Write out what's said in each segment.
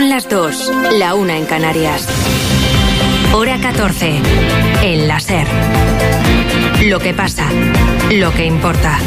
Son las 2, la 1 en Canarias. Hora 14, en la SER. Lo que pasa, lo que importa.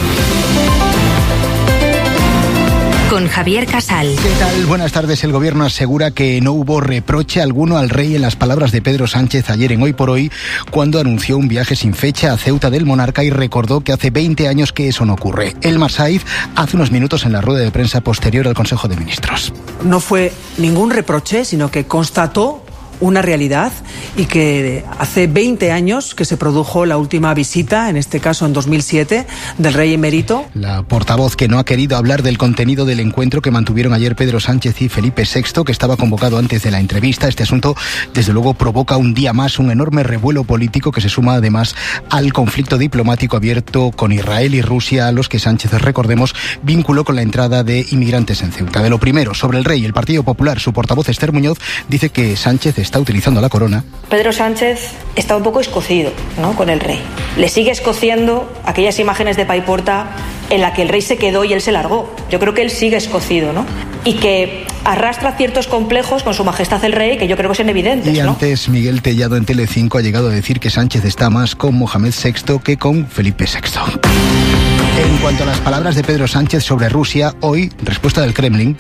Con Javier Casal. ¿Qué tal? Buenas tardes. El gobierno asegura que no hubo reproche alguno al rey en las palabras de Pedro Sánchez ayer en Hoy por Hoy, cuando anunció un viaje sin fecha a Ceuta del monarca y recordó que hace 20 años que eso no ocurre. Elmar Saiz hace unos minutos en la rueda de prensa posterior al Consejo de Ministros. No fue ningún reproche, sino que constató una realidad y que hace 20 años que se produjo la última visita, en este caso en 2007, del rey emérito. La portavoz que no ha querido hablar del contenido del encuentro que mantuvieron ayer Pedro Sánchez y Felipe VI, que estaba convocado antes de la entrevista. Este asunto, desde luego, provoca un día más un enorme revuelo político que se suma además al conflicto diplomático abierto con Israel y Rusia, a los que Sánchez, recordemos, vinculó con la entrada de inmigrantes en Ceuta. De lo primero, sobre el rey, el Partido Popular, su portavoz Esther Muñoz dice que Sánchez está utilizando la corona. Pedro Sánchez está un poco escocido, ¿no?, con el rey. Le sigue escociendo aquellas imágenes de Paiporta en la que el rey se quedó y él se largó. Yo creo que él sigue escocido, ¿no? Y que arrastra ciertos complejos con su majestad el rey que yo creo que son evidentes, y ¿no? Antes, Miguel Tellado en Telecinco ha llegado a decir que Sánchez está más con Mohamed VI que con Felipe VI. En cuanto a las palabras de Pedro Sánchez sobre Rusia, hoy, respuesta del Kremlin.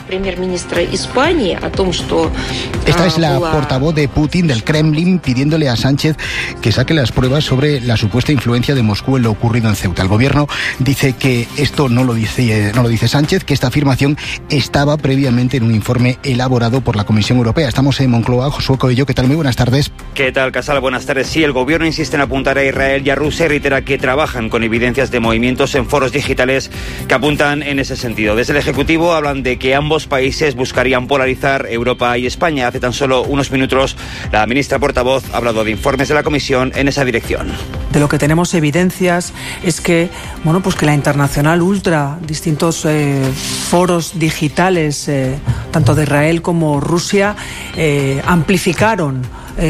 Esta es la portavoz de Putin del Kremlin pidiéndole a Sánchez que saque las pruebas sobre la supuesta influencia de Moscú en lo ocurrido en Ceuta. El gobierno dice que esto no lo dice Sánchez, que esta afirmación estaba previamente en un informe elaborado por la Comisión Europea. Estamos en Moncloa. Josué Coello, ¿qué tal? Muy buenas tardes. ¿Qué tal, Casal? Buenas tardes. Sí, el gobierno insiste en apuntar a Israel y a Rusia y reitera que trabajan con evidencias de movimientos en foros digitales que apuntan en ese sentido. Desde el Ejecutivo hablan de que ambos países buscarían polarizar Europa y España. Hace tan solo unos minutos la ministra portavoz ha hablado de informes de la Comisión en esa dirección. De lo que tenemos evidencias es que, que la Internacional Ultra, distintos foros digitales, tanto de Israel como Rusia, amplificaron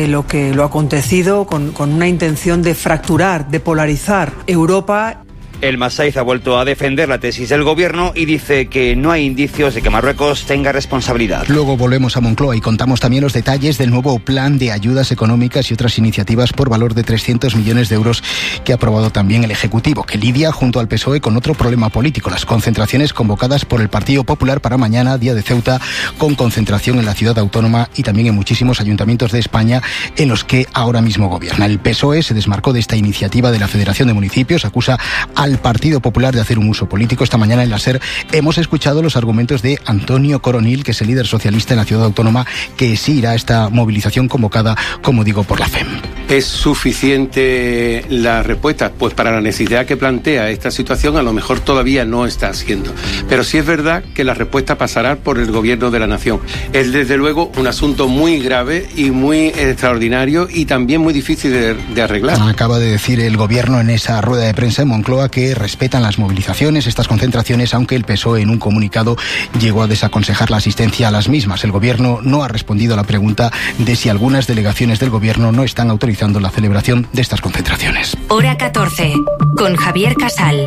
lo acontecido con una intención de fracturar, de polarizar Europa. Elmar Saiz ha vuelto a defender la tesis del gobierno y dice que no hay indicios de que Marruecos tenga responsabilidad. Luego volvemos a Moncloa y contamos también los detalles del nuevo plan de ayudas económicas y otras iniciativas por valor de 300 millones de euros que ha aprobado también el Ejecutivo, que lidia junto al PSOE con otro problema político, las concentraciones convocadas por el Partido Popular para mañana, día de Ceuta, con concentración en la ciudad autónoma y también en muchísimos ayuntamientos de España en los que ahora mismo gobierna. El PSOE se desmarcó de esta iniciativa de la Federación de Municipios, acusa al Partido Popular de hacer un uso político. Esta mañana en la SER hemos escuchado los argumentos de Antonio Coronil, que es el líder socialista en la ciudad autónoma, que sí irá a esta movilización convocada, como digo, por la FEM. ¿Es suficiente la respuesta? Pues para la necesidad que plantea esta situación a lo mejor todavía no está siendo. Pero sí es verdad que la respuesta pasará por el gobierno de la nación. Es desde luego un asunto muy grave y muy extraordinario y también muy difícil de arreglar. Acaba de decir el gobierno en esa rueda de prensa en Moncloa que respetan las movilizaciones, estas concentraciones, aunque el PSOE en un comunicado llegó a desaconsejar la asistencia a las mismas. El gobierno no ha respondido a la pregunta de si algunas delegaciones del gobierno no están autorizando la celebración de estas concentraciones. Hora 14, con Javier Casal.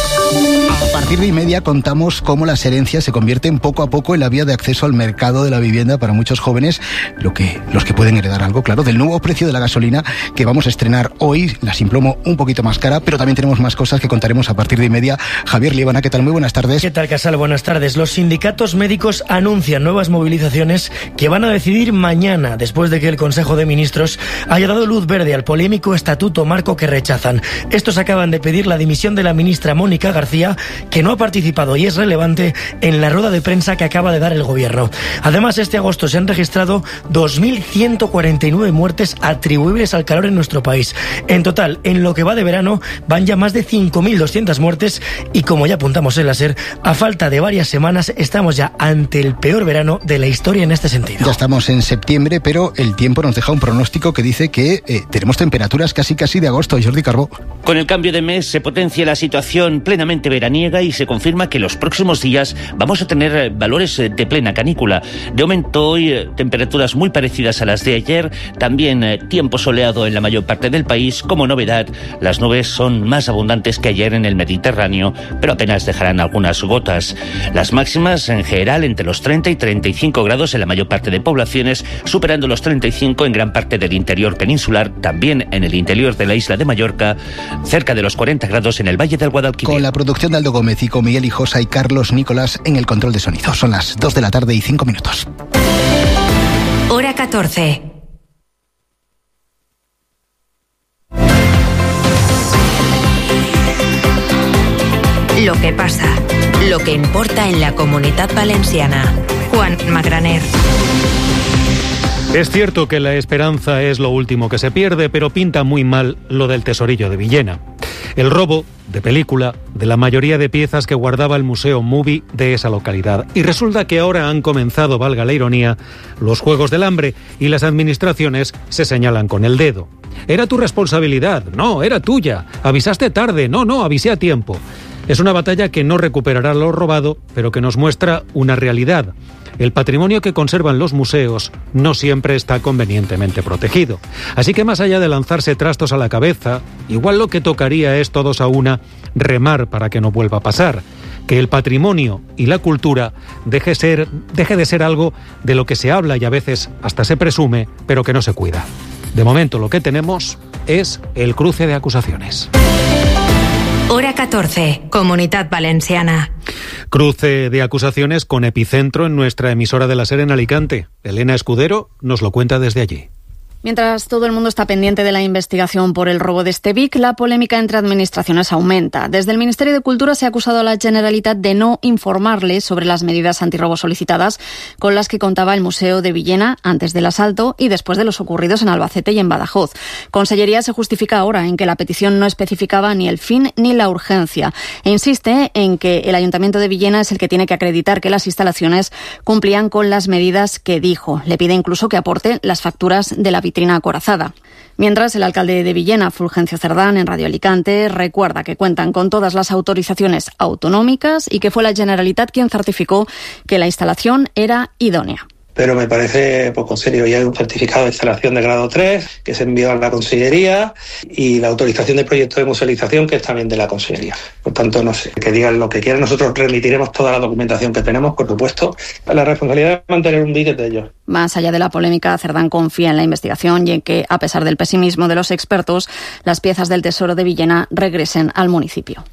A partir de 1:30 contamos cómo las herencias se convierten poco a poco en la vía de acceso al mercado de la vivienda para muchos jóvenes, los que pueden heredar algo, claro, del nuevo precio de la gasolina que vamos a estrenar hoy, la sin plomo un poquito más cara, pero también tenemos más cosas que contaremos a partir de 1:30. Javier Líbana, ¿qué tal? Muy buenas tardes. ¿Qué tal, Casal? Buenas tardes. Los sindicatos médicos anuncian nuevas movilizaciones que van a decidir mañana, después de que el Consejo de Ministros haya dado luz verde al polémico estatuto marco que rechazan. Estos acaban de pedir la dimisión de la ministra Mónica García, que no ha participado y es relevante en la rueda de prensa que acaba de dar el gobierno. Además, este agosto se han registrado 2.149 muertes atribuibles al calor en nuestro país. En total, en lo que va de verano, van ya más de 5.200 muertes y, como ya apuntamos en la SER, a falta de varias semanas estamos ya ante el peor verano de la historia en este sentido. Ya estamos en septiembre, pero el tiempo nos deja un pronóstico que dice que tenemos temperaturas casi de agosto, Jordi Carbó. Con el cambio de mes se potencia la situación plenamente veraniega y se confirma que los próximos días vamos a tener valores de plena canícula. De momento hoy temperaturas muy parecidas a las de ayer, también tiempo soleado en la mayor parte del país. Como novedad, las nubes son más abundantes que ayer en el Mediterráneo, pero apenas dejarán algunas gotas. Las máximas en general entre los 30 y 35 grados en la mayor parte de poblaciones, superando los 35 en gran parte del interior peninsular, también en el interior de la isla de Mallorca, cerca de los 40 grados en el Valle del Guadalquivir. Con la producción de Aldo Gómez y con Miguel Hijosa y Carlos Nicolás en el control de sonido. Son las 2 de la tarde y 5 minutos. Hora 14. Lo que pasa, lo que importa en la Comunitat Valenciana. Juan Magraner. Es cierto que la esperanza es lo último que se pierde, pero pinta muy mal lo del tesorillo de Villena. El robo de película de la mayoría de piezas que guardaba el Museo Movie de esa localidad. Y resulta que ahora han comenzado, valga la ironía, los Juegos del Hambre y las administraciones se señalan con el dedo. Era tu responsabilidad, no, era tuya. Avisaste tarde, no, avisé a tiempo. Es una batalla que no recuperará lo robado, pero que nos muestra una realidad. El patrimonio que conservan los museos no siempre está convenientemente protegido. Así que más allá de lanzarse trastos a la cabeza, igual lo que tocaría es todos a una remar para que no vuelva a pasar. Que el patrimonio y la cultura deje de ser algo de lo que se habla y a veces hasta se presume, pero que no se cuida. De momento lo que tenemos es el cruce de acusaciones. Hora 14, Comunitat Valenciana. Cruce de acusaciones con epicentro en nuestra emisora de la SER en Alicante. Elena Escudero nos lo cuenta desde allí. Mientras todo el mundo está pendiente de la investigación por el robo de este BIC, la polémica entre administraciones aumenta. Desde el Ministerio de Cultura se ha acusado a la Generalitat de no informarle sobre las medidas antirrobo solicitadas con las que contaba el Museo de Villena antes del asalto y después de los ocurridos en Albacete y en Badajoz. Consellería se justifica ahora en que la petición no especificaba ni el fin ni la urgencia e insiste en que el Ayuntamiento de Villena es el que tiene que acreditar que las instalaciones cumplían con las medidas que dijo. Le pide incluso que aporte las facturas de la vitrina acorazada. Mientras, el alcalde de Villena, Fulgencio Cerdán, en Radio Alicante, recuerda que cuentan con todas las autorizaciones autonómicas y que fue la Generalitat quien certificó que la instalación era idónea. Pero me parece poco serio. Ya hay un certificado de instalación de grado 3 que se envió a la Consellería y la autorización de proyecto de musealización que es también de la Consellería. Por tanto, no sé, que digan lo que quieran. Nosotros remitiremos toda la documentación que tenemos, por supuesto. La responsabilidad de mantener un BIC es de ellos. Más allá de la polémica, Cerdán confía en la investigación y en que, a pesar del pesimismo de los expertos, las piezas del Tesoro de Villena regresen al municipio.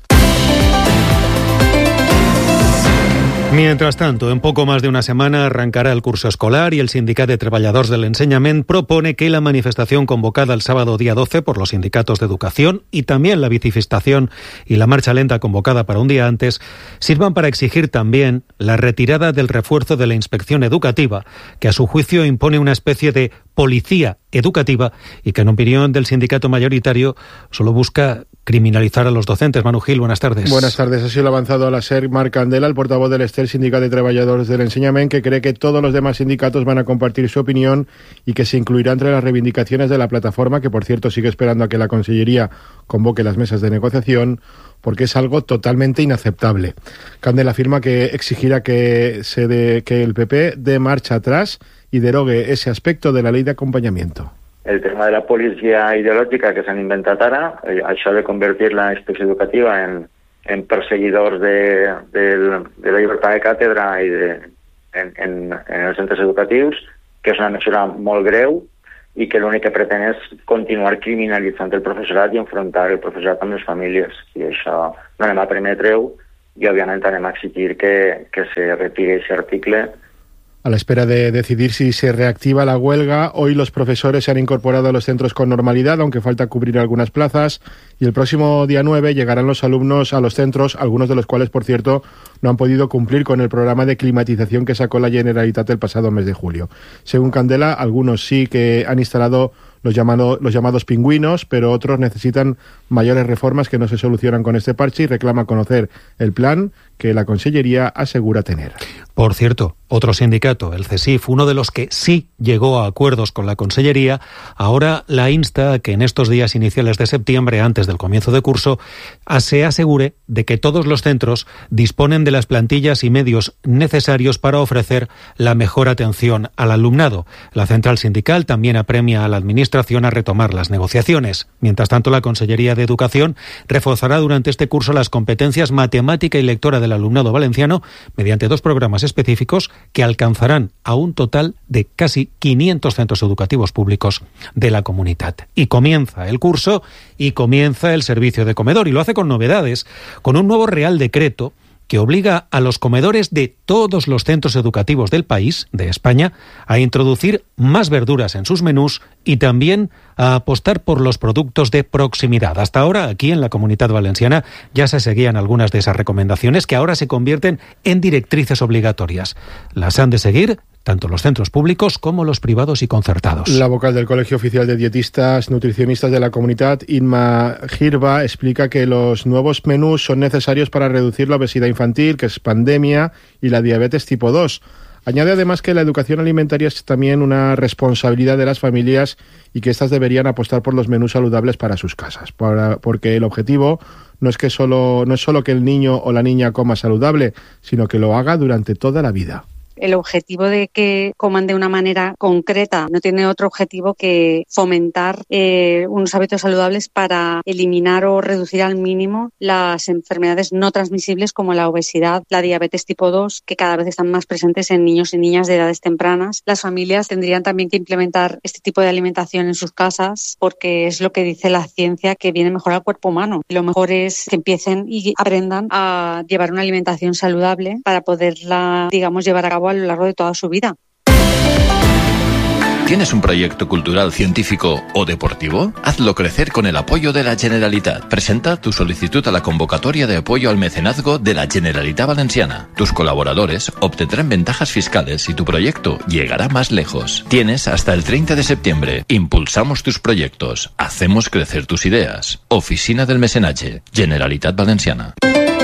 Mientras tanto, en poco más de una semana arrancará el curso escolar y el Sindicat de Treballadors del Ensenyament propone que la manifestación convocada el sábado día 12 por los sindicatos de educación y también la bicifestación y la marcha lenta convocada para un día antes sirvan para exigir también la retirada del refuerzo de la inspección educativa, que a su juicio impone una especie de policía educativa y que en opinión del sindicato mayoritario solo busca criminalizar a los docentes. Manu Gil, buenas tardes. Buenas tardes. Así lo ha avanzado a la SER Marc Candela, el portavoz del Estel, Sindicat de Treballadors del Ensenyament, que cree que todos los demás sindicatos van a compartir su opinión y que se incluirá entre las reivindicaciones de la plataforma, que por cierto sigue esperando a que la Consellería convoque las mesas de negociación, porque es algo totalmente inaceptable. Candela afirma que exigirá que el PP dé marcha atrás y derogue ese aspecto de la ley de acompanyamiento. El tema de la policia ideològica que s'han inventat ara, això de convertir la inspecció educativa en perseguidors de la llibertat de càtedra i en els centres educatius, que és una mesura molt greu i que l'únic que pretén és continuar criminalitzant el professorat i enfrontar el professorat amb les famílies. I això no anem a permetre-ho i òbviament anem a exigir que se retire aquest article. A la espera de decidir si se reactiva la huelga, hoy los profesores se han incorporado a los centros con normalidad, aunque falta cubrir algunas plazas, y el próximo día 9 llegarán los alumnos a los centros, algunos de los cuales, por cierto, no han podido cumplir con el programa de climatización que sacó la Generalitat el pasado mes de julio. Según Candela, algunos sí que han instalado los llamados pingüinos, pero otros necesitan mayores reformas que no se solucionan con este parche y reclama conocer el plan que la Consellería asegura tener. Por cierto, otro sindicato, el CESIF, uno de los que sí llegó a acuerdos con la Consellería, ahora la insta a que en estos días iniciales de septiembre, antes del comienzo de curso, se asegure de que todos los centros disponen de las plantillas y medios necesarios para ofrecer la mejor atención al alumnado. La central sindical también apremia a la Administración a retomar las negociaciones. Mientras tanto, la Consellería de Educación reforzará durante este curso las competencias matemática y lectora del alumnado valenciano mediante 2 programas específicos que alcanzarán a un total de casi 500 centros educativos públicos de la comunidad. Y comienza el curso y comienza el servicio de comedor, y lo hace con novedades, con un nuevo Real Decreto que obliga a los comedores de todos los centros educativos del país, de España, a introducir más verduras en sus menús y también a apostar por los productos de proximidad. Hasta ahora, aquí en la Comunidad Valenciana, ya se seguían algunas de esas recomendaciones que ahora se convierten en directrices obligatorias. Las han de seguir tanto los centros públicos como los privados y concertados. La vocal del Colegio Oficial de Dietistas Nutricionistas de la Comunidad, Inma Girba, explica que los nuevos menús son necesarios para reducir la obesidad infantil, que es pandemia, y la diabetes tipo 2. Añade además que la educación alimentaria es también una responsabilidad de las familias y que éstas deberían apostar por los menús saludables para sus casas, porque el objetivo no es solo que el niño o la niña coma saludable, sino que lo haga durante toda la vida. El objetivo de que coman de una manera concreta no tiene otro objetivo que fomentar unos hábitos saludables para eliminar o reducir al mínimo las enfermedades no transmisibles como la obesidad, la diabetes tipo 2, que cada vez están más presentes en niños y niñas de edades tempranas. Las familias tendrían también que implementar este tipo de alimentación en sus casas porque es lo que dice la ciencia, que viene mejor al cuerpo humano. Lo mejor es que empiecen y aprendan a llevar una alimentación saludable para poderla, llevar a cabo a lo largo de toda su vida. ¿Tienes un proyecto cultural, científico o deportivo? Hazlo crecer con el apoyo de la Generalitat. Presenta tu solicitud a la convocatoria de apoyo al mecenazgo de la Generalitat Valenciana. Tus colaboradores obtendrán ventajas fiscales y tu proyecto llegará más lejos. Tienes hasta el 30 de septiembre. Impulsamos tus proyectos. Hacemos crecer tus ideas. Oficina del Mecenatge. Generalitat Valenciana.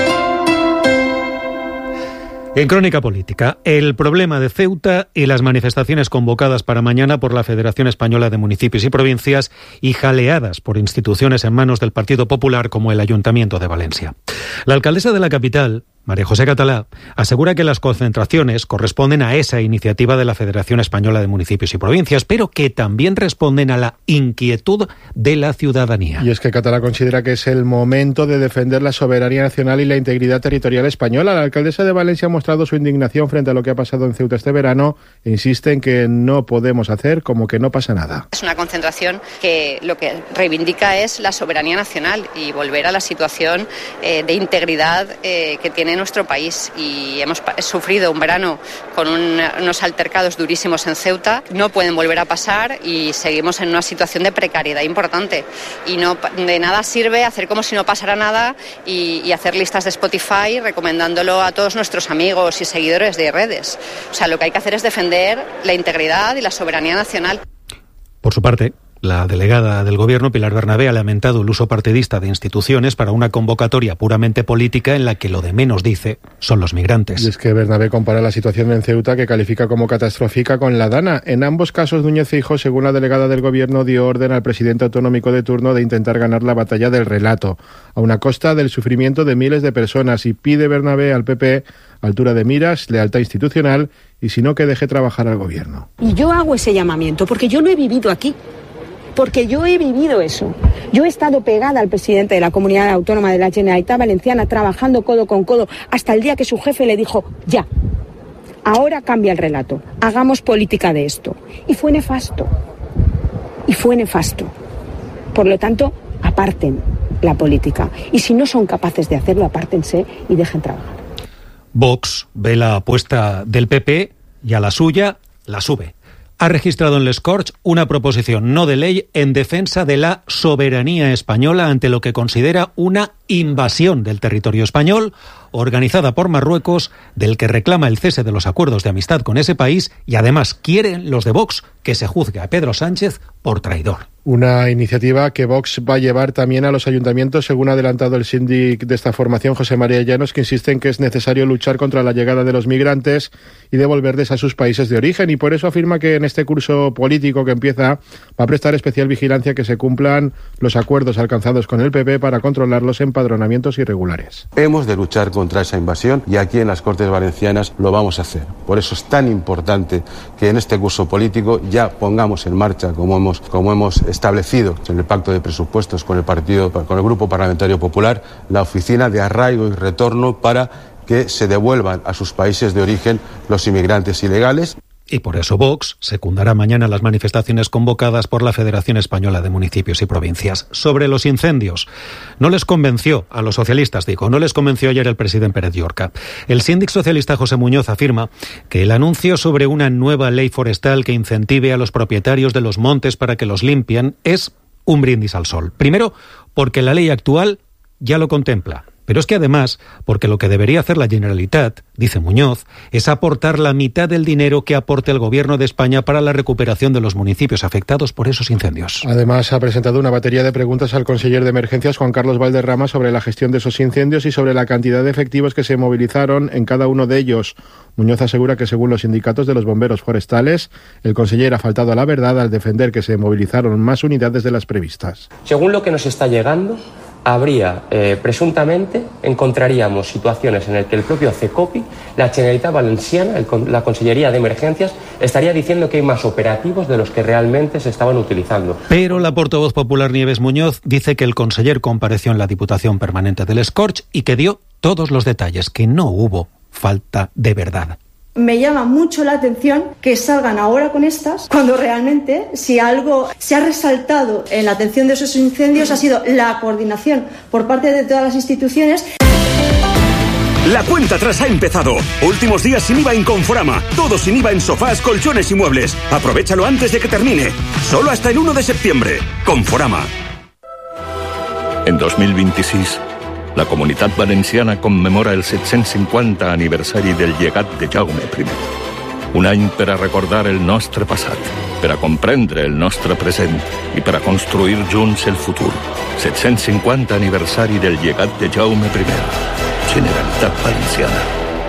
En Crónica Política, el problema de Ceuta y las manifestaciones convocadas para mañana por la Federación Española de Municipios y Provincias y jaleadas por instituciones en manos del Partido Popular como el Ayuntamiento de Valencia. La alcaldesa de la capital, María José Catalá, asegura que las concentraciones corresponden a esa iniciativa de la Federación Española de Municipios y Provincias, pero que también responden a la inquietud de la ciudadanía. Y es que Catalá considera que es el momento de defender la soberanía nacional y la integridad territorial española. La alcaldesa de Valencia ha mostrado su indignación frente a lo que ha pasado en Ceuta este verano e insiste en que no podemos hacer como que no pasa nada. Es una concentración que lo que reivindica es la soberanía nacional y volver a la situación de integridad que tiene nuestro país, y hemos sufrido un verano con unos altercados durísimos en Ceuta. No pueden volver a pasar y seguimos en una situación de precariedad importante, y no de nada sirve hacer como si no pasara nada y hacer listas de Spotify recomendándolo a todos nuestros amigos y seguidores de redes. O sea, lo que hay que hacer es defender la integridad y la soberanía nacional. Por su parte, la delegada del Gobierno, Pilar Bernabé, ha lamentado el uso partidista de instituciones para una convocatoria puramente política en la que lo de menos, dice, son los migrantes. Y es que Bernabé compara la situación en Ceuta, que califica como catastrófica, con la Dana. En ambos casos, Núñez Feijóo, según la delegada del Gobierno, dio orden al presidente autonómico de turno de intentar ganar la batalla del relato, a una costa del sufrimiento de miles de personas, y pide Bernabé al PP altura de miras, lealtad institucional y, si no, que deje trabajar al Gobierno. Y yo hago ese llamamiento porque yo no he vivido aquí. Porque yo he vivido eso. Yo he estado pegada al presidente de la Comunidad Autónoma de la Generalitat Valenciana, trabajando codo con codo, hasta el día que su jefe le dijo, ya, ahora cambia el relato, hagamos política de esto. Y fue nefasto. Y fue nefasto. Por lo tanto, aparten la política. Y si no son capaces de hacerlo, apártense y dejen trabajar. Vox ve la apuesta del PP y a la suya la sube. Ha registrado en Les Corts una proposición no de ley en defensa de la soberanía española ante lo que considera una invasión del territorio español organizada por Marruecos, del que reclama el cese de los acuerdos de amistad con ese país y además quieren los de Vox que se juzgue a Pedro Sánchez por traidor. Una iniciativa que Vox va a llevar también a los ayuntamientos, según ha adelantado el síndic de esta formación, José María Llanos, que insiste en que es necesario luchar contra la llegada de los migrantes y devolverles a sus países de origen. Y por eso afirma que en este curso político que empieza va a prestar especial vigilancia que se cumplan los acuerdos alcanzados con el PP para controlar los empadronamientos irregulares. Hemos de luchar contra esa invasión y aquí en las Cortes Valencianas lo vamos a hacer. Por eso es tan importante que en este curso político ya pongamos en marcha, como hemos establecido en el pacto de presupuestos con el Grupo Parlamentario Popular, la oficina de arraigo y retorno para que se devuelvan a sus países de origen los inmigrantes ilegales. Y por eso Vox secundará mañana las manifestaciones convocadas por la Federación Española de Municipios y Provincias. Sobre los incendios, no les convenció a los socialistas, no les convenció ayer el presidente Pérez Llorca. El síndic socialista José Muñoz afirma que el anuncio sobre una nueva ley forestal que incentive a los propietarios de los montes para que los limpien es un brindis al sol. Primero, porque la ley actual ya lo contempla. Pero es que además, porque lo que debería hacer la Generalitat, dice Muñoz, es aportar la mitad del dinero que aporte el Gobierno de España para la recuperación de los municipios afectados por esos incendios. Además, ha presentado una batería de preguntas al conseller de Emergencias, Juan Carlos Valderrama, sobre la gestión de esos incendios y sobre la cantidad de efectivos que se movilizaron en cada uno de ellos. Muñoz asegura que, según los sindicatos de los bomberos forestales, el conseller ha faltado a la verdad al defender que se movilizaron más unidades de las previstas. Según lo que nos está llegando, presuntamente encontraríamos situaciones en las que el propio CECOPI, la Generalitat Valenciana, la Consellería de Emergencias, estaría diciendo que hay más operativos de los que realmente se estaban utilizando. Pero la portavoz popular Nieves Muñoz dice que el conseller compareció en la Diputación Permanente del Escorch y que dio todos los detalles, que no hubo falta de verdad. Me llama mucho la atención que salgan ahora con estas, cuando realmente, si algo se ha resaltado en la atención de esos incendios, ha sido la coordinación por parte de todas las instituciones. La cuenta atrás ha empezado. Últimos días sin IVA en Conforama. Todo sin IVA en sofás, colchones y muebles. Aprovechalo antes de que termine. Solo hasta el 1 de septiembre. Conforama. En 2026, la Comunitat Valenciana commemora el 750 aniversari del llegat de Jaume I. Un any per a recordar el nostre passat, per a comprendre el nostre present i per a construir junts el futur. 750 aniversari del llegat de Jaume I. Generalitat Valenciana.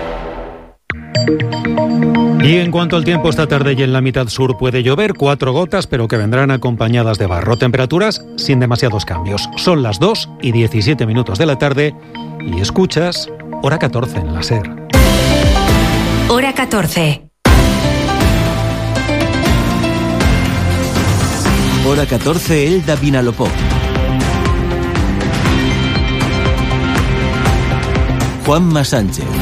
Y en cuanto al tiempo, esta tarde y en la mitad sur puede llover, 4 gotas, pero que vendrán acompañadas de barro. Temperaturas sin demasiados cambios. Son las 2:17 de la tarde y escuchas Hora 14 en la SER. Hora 14. Hora 14, Elda Vinalopó. Juanma Sánchez.